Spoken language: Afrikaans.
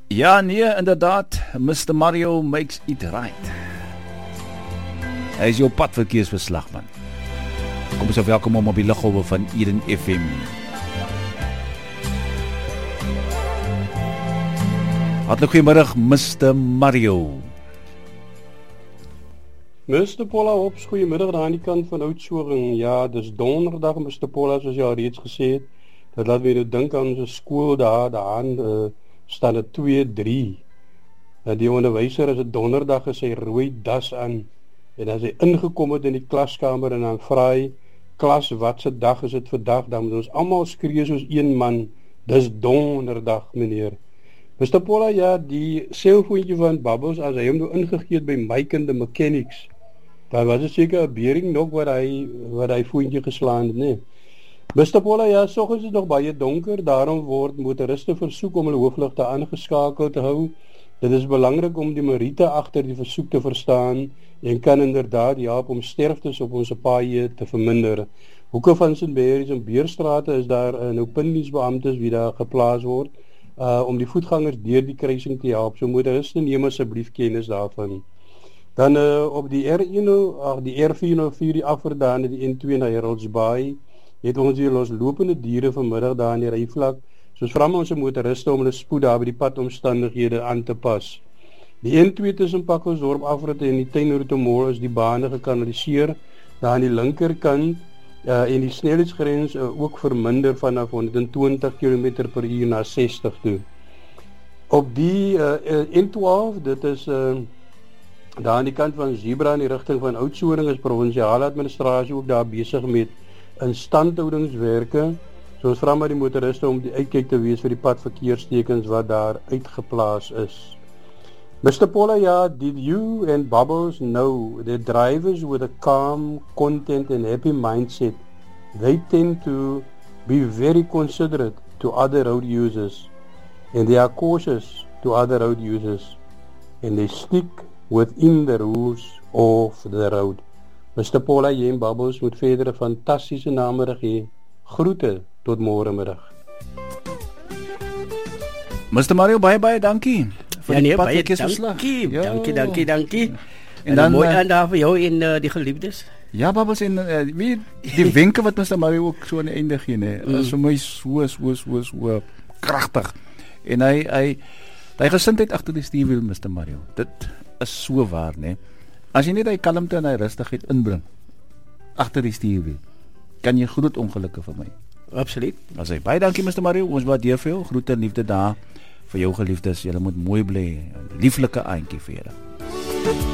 Ja, nee, inderdaad. Mr. Mario makes it right. Hy is jou padverkeersverslagman. Kom so welkom om op die luggolwe van Eden FM. Hartlik goeiemiddag, Mr. Mario. Mr. Paula, goeiemiddag daar aan die kant van Oudtshoorn. Ja, dis donderdag, Mr. Paula, soos jy al reeds gesê het. Dat laat my nou dink aan ons skool daar staan het 2-3. Die onderwyser as het donderdag is sy rooi das aan. En as hy ingekom het in die klaskamer en dan vra hy, klas, wat se dag is dit vandag? Dan moet ons almal skree soos een man. Dis donderdag, meneer. Mr. Paula, ja, die selfoontjie van Bubbles, as hy hom nou ingegee het by Mike in the Mechanics, daar was het seker 'n bering nog wat hy foontjie geslaan het, nee. Mr. Paula, ja, soggens is nog baie donker, daarom word motoriste versoek om hulle hoofligte aangeskakel te hou. Dit is belangrik om die meriete agter die versoek te verstaan en kan inderdaad help om sterftes op ons paaie te verminder. Hoeke van St. Mary's en Beerstrate is daar nou pindiensbeamptes wie daar geplaas word om die voetgangers deur die kruising te help. So motoriste neem asseblief kennis daarvan. Dan op die R404 die afverdaan die N2 na Harold's Bay het ons hier loslopende diere vanmiddag daar in die ryvlak. Soos vra ons motoriste om hulle spoed daar by die padomstandighede aan te pas. Die N2 tussen Pakkelsdorp afrit en die Tuinroete Mall is die bane gekanaliseer daar aan die linkerkant en die snelheidsgrens ook verminder vanaf 120 km/h na 60 toe. Op die N12, dit is daar aan die kant van Zebra in die rigting van Oudtshoorn is provinsiale administrasie ook daar besig met instandhoudingswerke. So ons vra maar die motoriste om die uitkyk te wees vir die padverkeerstekens wat daar uitgeplaas is. Mr. Paula, ja, did you and Bubbles know that drivers with a calm, content and happy mindset, they tend to be very considerate to other road users and they are cautious to other road users and they stick within the rules of the road. Mr. Paula, jy en Bubbles moet verder 'n fantastiese namiddag hê. Groete tot môre middag. Mr. Mario, baie dankie. Ja, nee, baie dankie. En dan mooi aan daar vir jou en die geliefdes. Ja, Bubbles, en die wenke wat Mr. Mario ook so aan die einde gee, nee, is vir my so kragtig. En hy gesindheid agter die stuurwiel, Mr. Mario. Dit is so waar, nee. As jy net hy kalmte en hy rustigheid inbring agter die stuurwiel, kan jy groot ongelukke vir my. Absoluut. As hy baie dankie, Mr. Mario. Ons waardeer vir jou. Groete en liefde daar vir jou geliefdes. Julle moet mooi bly. Lieflike aantjie vir julle.